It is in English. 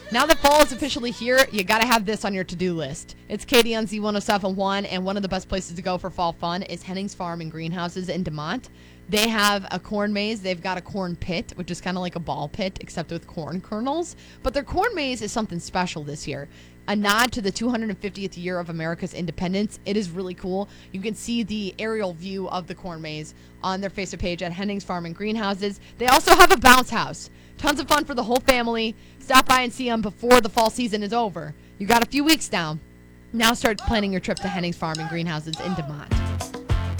Now that fall is officially here, you got to have this on your to-do list. It's Katie on Z1071, and one of the best places to go for fall fun is Hennings Farm and Greenhouses in DeMont. They have a corn maze. They've got a corn pit, which is kind of like a ball pit, except with corn kernels. But their corn maze is something special this year. A nod to the 250th year of America's independence. It is really cool. You can see the aerial view of the corn maze on their Facebook page at Hennings Farm and Greenhouses. They also have a bounce house. Tons of fun for the whole family. Stop by and see them before the fall season is over. You got a few weeks down. Now start planning your trip to Hennings Farm and Greenhouses in DeMont.